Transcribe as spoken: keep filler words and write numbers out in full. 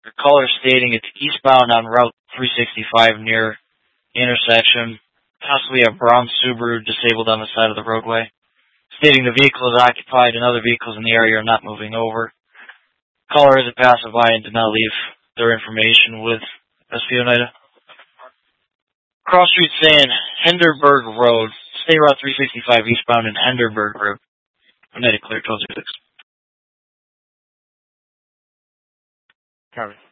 Your caller stating it's eastbound on Route three sixty-five near intersection. Possibly a brown Subaru disabled on the side of the roadway. Stating the vehicle is occupied and other vehicles in the area are not moving over. Caller is a passerby and did not leave their information with S P Oneida. Cross Street saying Henderberg Road, State Route three sixty-five eastbound in Henderberg Road. Oneida clear, twelve oh six. Copy.